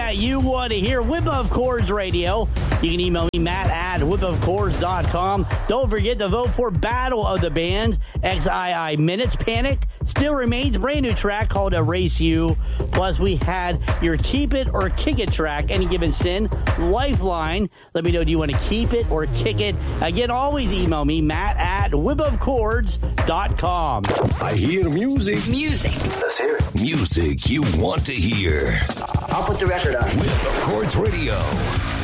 that you want to hear. Whip of Chords Radio. You can email me, Matt, at whipofchords.com. Don't forget to vote for Battle of the Bands, XII Minutes. Panic still remains. Brand new track called Erase You. Plus, we had your Keep It or Kick It track, Any Given Sin. Lifeline. Let me know, do you want to keep it or kick it? Again, always email me, Matt, at whipofchords.com. I hear music. Music. Let's hear it. Music you want to hear. I'll put the record on. Whip of Chords Radio.